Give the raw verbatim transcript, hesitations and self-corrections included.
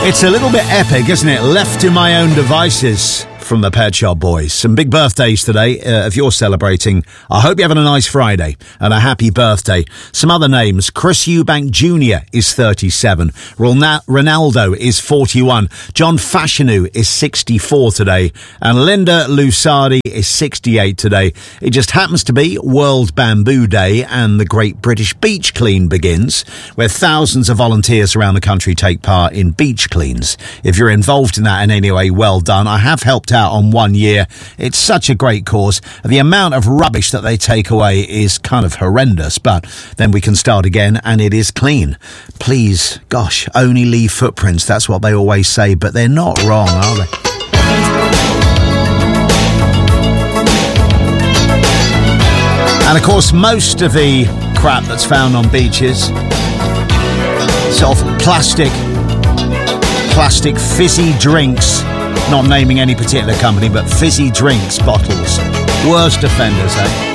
It's a little bit epic, isn't it? Left to my own devices from the Pet Shop Boys. Some big birthdays today. Uh, if you're celebrating, I hope you're having a nice Friday and a happy birthday. Some other names. Chris Eubank Junior is thirty-seven. Ronaldo is forty-one. John Fashanu is sixty-four today. And Linda Lusardi is sixty-eight today. It just happens to be World Bamboo Day, and the Great British Beach Clean begins, where thousands of volunteers around the country take part in beach cleans. If you're involved in that in any way, well done. I have helped out on one year. It's such a great cause. The amount of rubbish that they take away is kind of horrendous, but then we can start again and it is clean. Please, gosh, only leave footprints. That's what they always say, but they're not wrong, are they? And of course, most of the crap that's found on beaches, sort of plastic, plastic fizzy drinks, not naming any particular company, but fizzy drinks bottles. Worst offenders, eh?